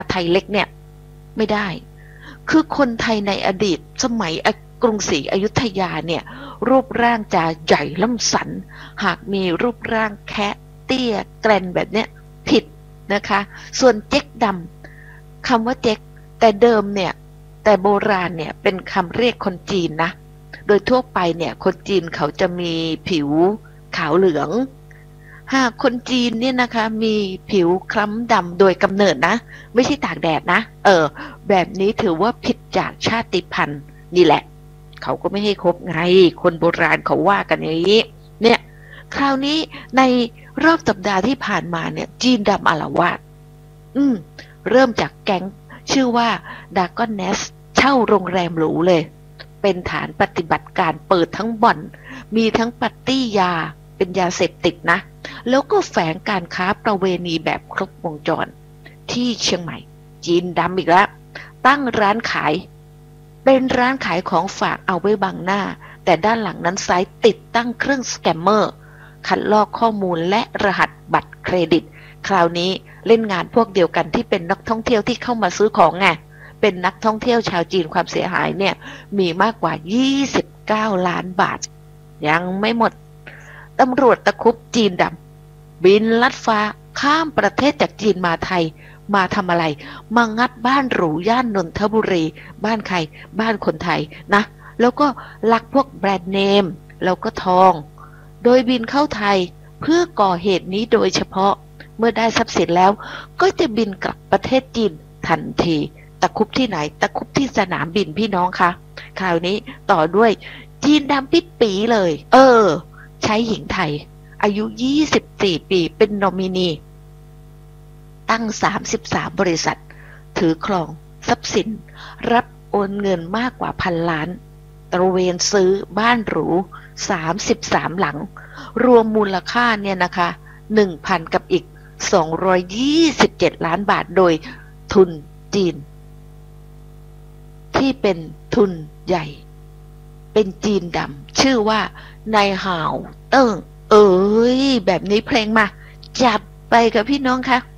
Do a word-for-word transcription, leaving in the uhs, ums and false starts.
ไทยเล็กเนี่ยไม่ได้คือคนไทยในอดีตสมัยกรุงศรีอยุธยาเนี่ยรูปร่างจะใหญ่ล่ำสันหากมีรูปร่างแคะเตี้ยแกรนแบบเนี้ยผิดนะคะส่วนเจ๊กดำคำว่าเจ๊กแต่เดิมเนี่ยแต่โบราณเนี่ยเป็นคำเรียกคนจีนนะโดยทั่วไปเนี่ยคนจีนเขาจะมีผิวขาวเหลืองหากคนจีนเนี่ยนะคะมีผิวคล้ำดำโดยกำเนิดนะไม่ใช่ตากแดดนะเออแบบนี้ถือว่าผิดจากชาติพันธุ์นี่แหละเขาก็ไม่ให้คบไงคนโบราณเขาว่ากันอย่างนี้เนี่ยคราวนี้ในรอบสัปดาห์ที่ผ่านมาเนี่ยจีนดำอาละวาดอืมเริ่มจากแก๊งชื่อว่าดากอนเนสเช่าโรงแรมหรูเลยเป็นฐานปฏิบัติการเปิดทั้งบ่อนมีทั้งปาร์ตี้ยาเป็นยาเสพติดนะแล้วก็แฝงการค้าประเวณีแบบครบวงจรที่เชียงใหม่จีนดำอีกแล้วตั้งร้านขายเป็นร้านขายของฝากเอาไว้บังหน้าแต่ด้านหลังนั้นซ้ายติดตั้งเครื่องสแกมเมอร์คัดลอกข้อมูลและรหัสบัตรเครดิตคราวนี้เล่นงานพวกเดียวกันที่เป็นนักท่องเที่ยวที่เข้ามาซื้อของไงเป็นนักท่องเที่ยวชาวจีนความเสียหายเนี่ยมีมากกว่ายี่สิบเก้าล้านบาทยังไม่หมดตำรวจตะคุบจีนดำบินลัดฟ้าข้ามประเทศจากจีนมาไทยมาทำอะไรมางัดบ้านหรูย่านนนทบุรีบ้านใครบ้านคนไทยนะแล้วก็ลักพวกแบรนด์เนมแล้วก็ทองโดยบินเข้าไทยเพื่อก่อเหตุนี้โดยเฉพาะเมื่อได้ทรัพย์สินแล้วก็จะบินกลับประเทศจีนทันทีตะคุบที่ไหนตะคุบที่สนามบินพี่น้องคะคราวนี้ต่อด้วยจีนดำปิดปีเลยเออใช้หญิงไทยอายุยี่สิบสี่ปีเป็นนอมินีตั้งสามสิบสามบริษัทถือครองทรัพย์สินรับโอนเงินมากกว่าพันล้านตระเวนซื้อบ้านหรูสามสิบสามหลังรวมมูลค่าเนี่ยนะคะ หนึ่งพัน กับอีกสองร้อยยี่สิบเจ็ดล้านบาทโดยทุนจีนที่เป็นทุนใหญ่เป็นจีนดำชื่อว่านายหาวเติ้งเอ้ยแบบนี้เพลงมาจัดไปกับพี่น้องคะ